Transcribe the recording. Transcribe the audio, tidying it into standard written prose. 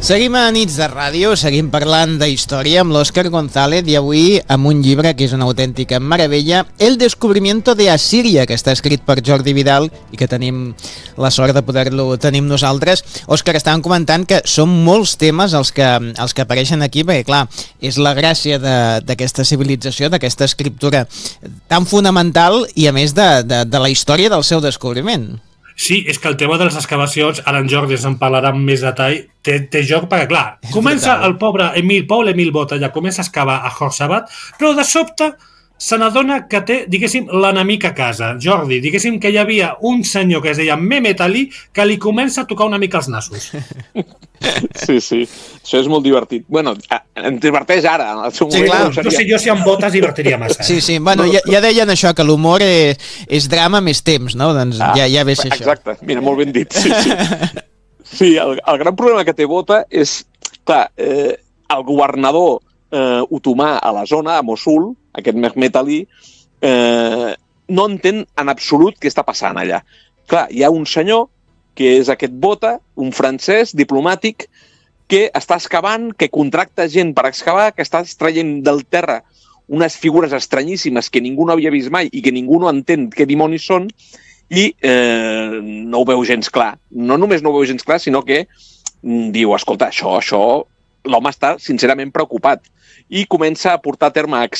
Seguim a Nits de Ràdio, seguim parlant de història amb l'Òscar González i avui amb un llibre que és una autèntica meravella, El descubrimiento de Asiria, que està escrit per Jordi Vidal i que tenim la sort de poder-lo tenir nosaltres. Òscar, estàvem comentant que són molts temes els que apareixen aquí, perquè clar, és la gràcia d'aquesta civilització, d'aquesta escriptura tan fonamental i a més de la història del seu descobriment. Sí, és que el tema de les excavacions, ara en Jordi ens en parlarà amb més detall, té joc perquè, clar, comença el pobre Paul Emil Botta, ja comença a excavar a Horsabat, però de sobte se n'adona que té, diguéssim, l'enemic a casa. Jordi, diguéssim que hi havia un senyor que es deia Mehmet Ali que li comença a tocar una mica els nassos. Sí, això és molt divertit. Bueno, em diverteix ara. En el seu moment clar. No sé jo si amb Botta es divertiria massa. Sí, bueno, ja deien això, que l'humor és drama més temps, no? Doncs ja ve això. Exacte, mira, molt ben dit. Sí, el gran problema que té Botta és, clar, el governador otomà a la zona, a Mosul, aquest Mehmet Ali, no entén en absolut què està passant allà. Clar, hi ha un senyor, que és aquest Botta, un francès diplomàtic, que està excavant, que contracta gent per excavar, que està extraient del terra unes figures estranyíssimes que ningú no havia vist mai i que ningú no entén què dimonis són, i no ho veu gens clar. No només no ho veu gens clar, sinó que diu, escolta, això l'home està sincerament preocupat i comença a portar a terme